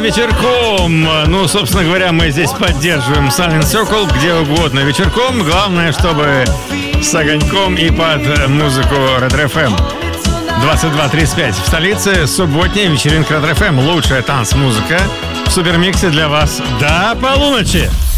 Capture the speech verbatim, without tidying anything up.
вечерком. Ну, собственно говоря, мы здесь поддерживаем Silent Circle где угодно вечерком. Главное, чтобы с огоньком и под музыку Ретро эф эм. двадцать два тридцать пять в столице. Субботняя вечеринка Ретро эф эм. Лучшая танц-музыка в супермиксе для вас до полуночи.